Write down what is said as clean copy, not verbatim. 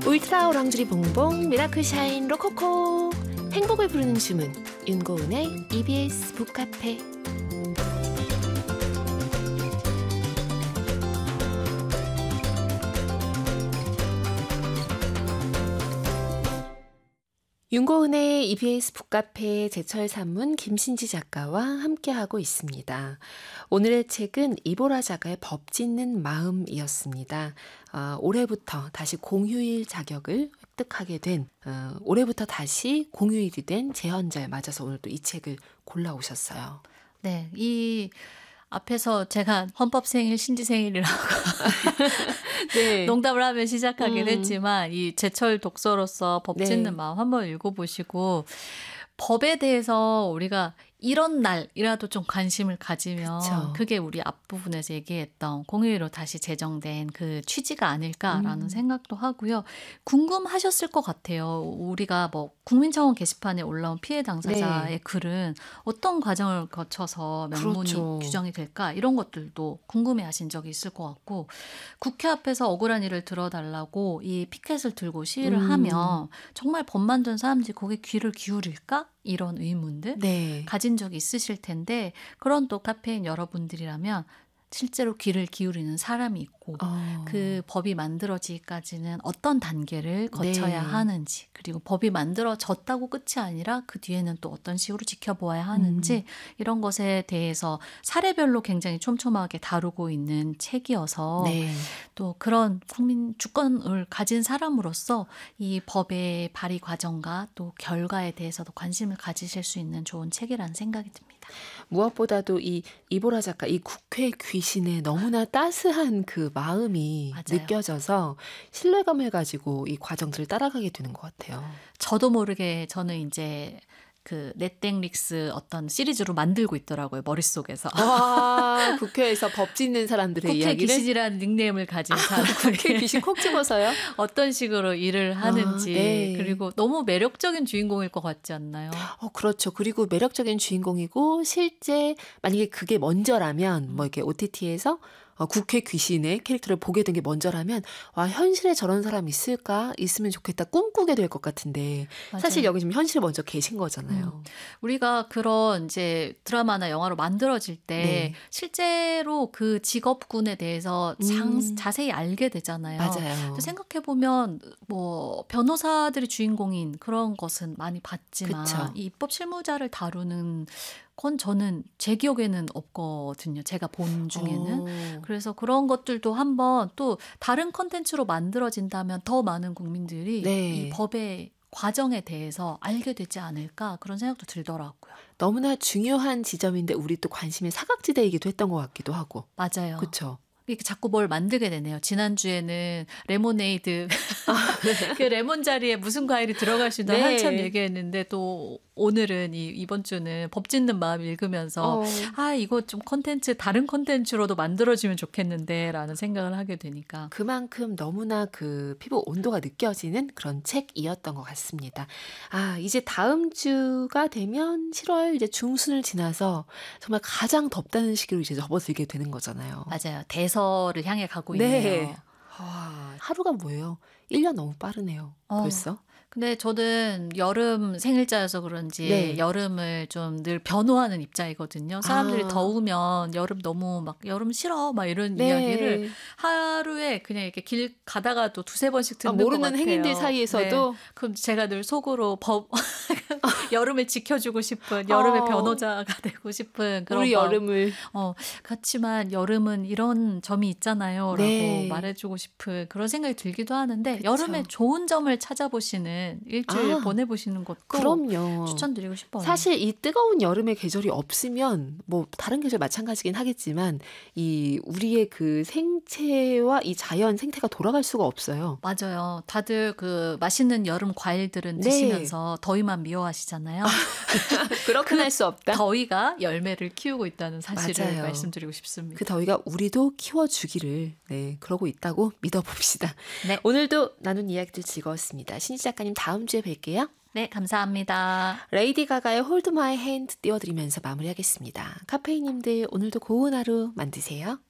울트라 오랑주리 봉봉 미라클 샤인 로코코 행복을 부르는 주문 윤고은의 EBS 북카페. 윤고은의 EBS 북카페 제철 산문 김신지 작가와 함께하고 있습니다. 오늘의 책은 이보라 작가의 법 짓는 마음이었습니다. 올해부터 다시 공휴일 자격을 획득하게 된 올해부터 다시 공휴일이 된 재헌절 맞아서 오늘 또 이 책을 골라오셨어요. 네, 이 앞에서 제가 헌법생일, 신지생일이라고 네. 농담을 하면 시작하긴 했지만 이 제철 독서로서 법 짓는 마음 한번 읽어보시고 법에 대해서 우리가 이런 날이라도 좀 관심을 가지면 그쵸. 그게 우리 앞부분에서 얘기했던 공휴일로 다시 제정된 그 취지가 아닐까라는 생각도 하고요. 궁금하셨을 것 같아요. 우리가 뭐 국민청원 게시판에 올라온 피해 당사자의 글은 어떤 과정을 거쳐서 명문이 규정이 될까 이런 것들도 궁금해하신 적이 있을 것 같고 국회 앞에서 억울한 일을 들어달라고 이 피켓을 들고 시위를 하면 정말 법 만든 사람들이 거기에 귀를 기울일까? 이런 의문들 가진 적이 있으실 텐데 그런 또 카페인 여러분들이라면 실제로 귀를 기울이는 사람이 있고 그 법이 만들어지기까지는 어떤 단계를 거쳐야 하는지 그리고 법이 만들어졌다고 끝이 아니라 그 뒤에는 또 어떤 식으로 지켜보아야 하는지 이런 것에 대해서 사례별로 굉장히 촘촘하게 다루고 있는 책이어서 또 그런 국민 주권을 가진 사람으로서 이 법의 발의 과정과 또 결과에 대해서도 관심을 가지실 수 있는 좋은 책이라는 생각이 듭니다. 무엇보다도 이 이보라 작가 이 국회 귀신의 너무나 따스한 그 마음이 느껴져서 신뢰감을 가지고 이 과정들을 따라가게 되는 것 같아요. 저도 모르게 저는 이제 그 넷땡릭스 어떤 시리즈로 만들고 있더라고요. 머릿속에서. 와, 국회에서 법 짓는 사람들의 국회 이야기를. 국회 귀신이라는 닉네임을 가진 사람들이. 국회 귀신 콕 집어서요? 어떤 식으로 일을 하는지. 그리고 너무 매력적인 주인공일 것 같지 않나요? 그렇죠. 그리고 매력적인 주인공이고 실제 만약에 그게 먼저라면 뭐 이렇게 OTT에서 국회 귀신의 캐릭터를 보게 된 게 먼저라면 와 현실에 저런 사람 있을까? 있으면 좋겠다. 꿈꾸게 될 것 같은데 사실 여기 지금 현실에 먼저 계신 거잖아요. 우리가 그런 이제 드라마나 영화로 만들어질 때 실제로 그 직업군에 대해서 자세히 알게 되잖아요. 맞아요. 생각해보면 뭐 변호사들이 주인공인 그런 것은 많이 봤지만 이 입법 실무자를 다루는 건 저는 제 기억에는 없거든요. 제가 본 중에는. 그래서 그런 것들도 한번 또 다른 콘텐츠로 만들어진다면 더 많은 국민들이 이 법의 과정에 대해서 알게 되지 않을까 그런 생각도 들더라고요. 너무나 중요한 지점인데 우리 또 관심의 사각지대이기도 했던 것 같기도 하고. 맞아요. 그렇죠. 이렇게 자꾸 뭘 만들게 되네요. 지난주에는 레모네이드 그 레몬 자리에 무슨 과일이 들어갈 수 있나 한참 얘기했는데 또 오늘은 이번 주는 법 짓는 마음 읽으면서 이거 좀 다른 콘텐츠로도 만들어지면 좋겠는데 라는 생각을 하게 되니까 그만큼 너무나 그 피부 온도가 느껴지는 그런 책이었던 것 같습니다. 이제 다음 주가 되면 7월 이제 중순을 지나서 정말 가장 덥다는 시기로 이제 접어들게 되는 거잖아요. 맞아요. 대서를 향해 가고 있네요. 하루가 뭐예요? 1년 너무 빠르네요. 벌써. 근데 저는 여름 생일자여서 그런지 여름을 좀 늘 변호하는 입장이거든요. 사람들이 더우면 여름 너무 막 여름 싫어 막 이런 이야기를 하루에 그냥 이렇게 길 가다가도 두세 번씩 듣는 것 같아요. 모르는 행인들 사이에서도. 그럼 제가 늘 속으로 여름을 지켜주고 싶은 여름의 변호자가 되고 싶은 그런 우리 여름을. 그렇지만 여름은 이런 점이 있잖아요. 라고 말해주고 싶은 그런 생각이 들기도 하는데 여름의 좋은 점을 찾아보시는 일주일 보내보시는 것도 그럼요. 추천드리고 싶어요. 사실 이 뜨거운 여름의 계절이 없으면 뭐 다른 계절 마찬가지긴 하겠지만 이 우리의 그 생체와 이 자연 생태가 돌아갈 수가 없어요. 맞아요. 다들 그 맛있는 여름 과일들은 드시면서 더위만 미워하시잖아요. 그렇긴 할 수 없다. 더위가 열매를 키우고 있다는 사실을 말씀드리고 싶습니다. 그 더위가 우리도 키워주기를 그러고 있다고 믿어봅시다. 오늘도 나눈 이야기들 즐거웠습니다. 신지 작가님 다음 주에 뵐게요. 네, 감사합니다. 레이디 가가의 Hold My Hand 띄워드리면서 마무리하겠습니다. 카페인님들 오늘도 고운 하루 만드세요.